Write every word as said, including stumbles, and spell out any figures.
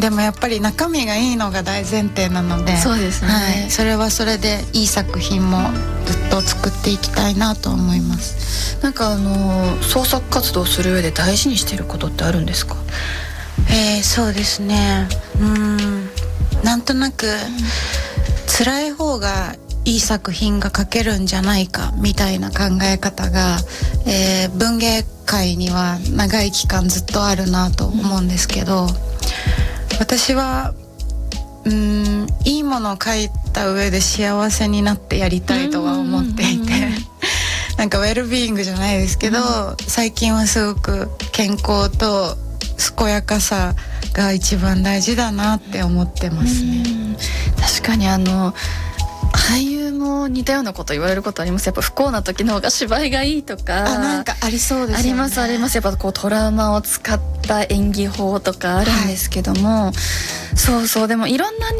でもやっぱり中身がいいのが大前提なので、 そうですね、 はい、それはそれでいい作品もずっと作っていきたいなと思います。 なんかあの創作活動する上で大事にしていることってあるんですか？ えー、そうですね、うーんなんとなく、うん、辛い方がいい作品が書けるんじゃないかみたいな考え方が、えー、文芸界には長い期間ずっとあるなと思うんですけど、うん、私はうーんいいものを書いた上で幸せになってやりたいとは思っていて、なんかウェルビーイングじゃないですけど、うん、最近はすごく健康と健やかさが一番大事だなって思ってますね。 うん、確かにあの俳優も似たようなこと言われることあります。やっぱ不幸な時の方が芝居がいいとか、 あ、なんかありそうですよね。 ありますあります。やっぱこうトラウマを使った演技法とかあるんですけども、はい、そうそう、でもいろんなね